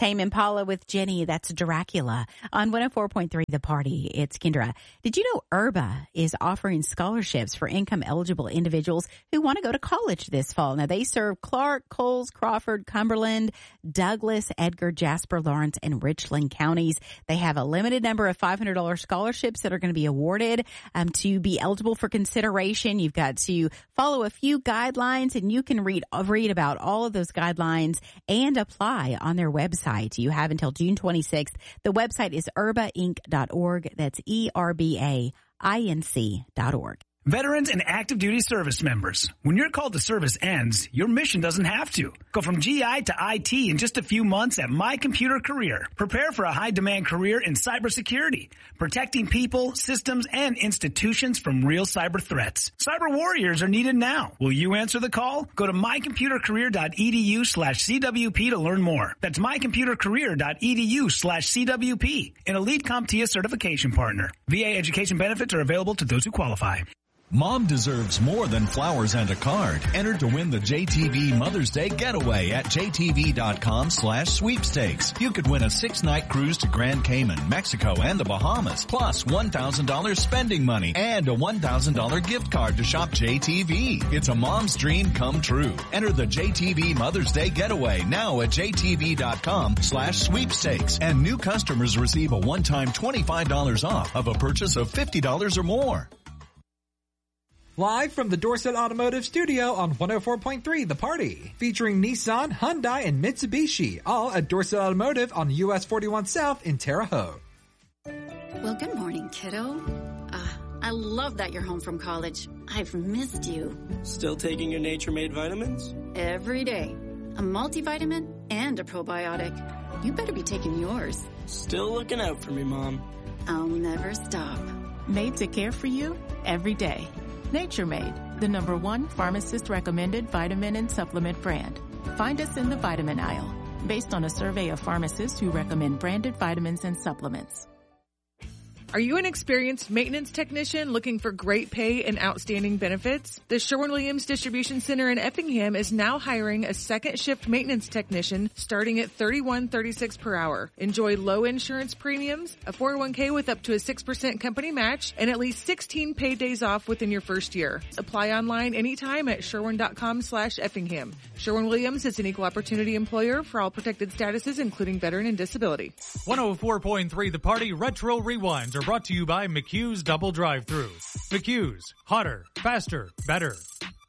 Tame Impala with Jenny. That's Dracula on 104.3 The Party. It's Kendra. Did you know Urba is offering scholarships for income-eligible individuals who want to go to college this fall? Now, they serve Clark, Coles, Crawford, Cumberland, Douglas, Edgar, Jasper, Lawrence, and Richland counties. They have a limited number of $500 scholarships that are going to be awarded. To be eligible for consideration, you've got to follow a few guidelines, and you can read about all of those guidelines and apply on their website. You have until June 26th. The website is urbainc.org. That's ERBAINC.org. Veterans and active duty service members. When your call to service ends, your mission doesn't have to. Go from GI to IT in just a few months at My Computer Career. Prepare for a high-demand career in cybersecurity, protecting people, systems, and institutions from real cyber threats. Cyber warriors are needed now. Will you answer the call? Go to mycomputercareer.edu/CWP to learn more. That's mycomputercareer.edu/CWP, an elite CompTIA certification partner. VA education benefits are available to those who qualify. Mom deserves more than flowers and a card. Enter to win the JTV Mother's Day Getaway at jtv.com/sweepstakes. You could win a 6-night cruise to Grand Cayman, Mexico, and the Bahamas, plus $1,000 spending money and a $1,000 gift card to shop JTV. It's a mom's dream come true. Enter the JTV Mother's Day Getaway now at jtv.com/sweepstakes. And new customers receive a one-time $25 off of a purchase of $50 or more. Live from the Dorset Automotive Studio on 104.3 The Party. Featuring Nissan, Hyundai, and Mitsubishi. All at Dorset Automotive on US 41 South in Terre Haute. Well, good morning, kiddo. I love that you're home from college. I've missed you. Still taking your Nature Made vitamins? Every day. A multivitamin and a probiotic. You better be taking yours. Still looking out for me, Mom. I'll never stop. Made to care for you every day. Nature Made, the #1 pharmacist-recommended vitamin and supplement brand. Find us in the vitamin aisle, based on a survey of pharmacists who recommend branded vitamins and supplements. Are you an experienced maintenance technician looking for great pay and outstanding benefits? The Sherwin-Williams Distribution Center in Effingham is now hiring a second shift maintenance technician starting at $31.36 per hour. Enjoy low insurance premiums, a 401k with up to a 6% company match, and at least 16 paid days off within your first year. Apply online anytime at sherwin.com/Effingham. Sherwin-Williams is an equal opportunity employer for all protected statuses, including veteran and disability. 104.3 The Party Retro Rewinds are brought to you by McHugh's Double Drive-Thru. McHugh's, hotter, faster, better.